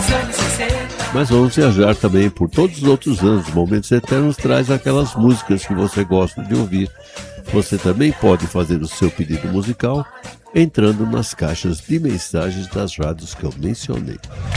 Mas vamos viajar também por todos os outros anos. Momentos Eternos traz aquelas músicas que você gosta de ouvir. Você também pode fazer o seu pedido musical entrando nas caixas de mensagens das rádios que eu mencionei.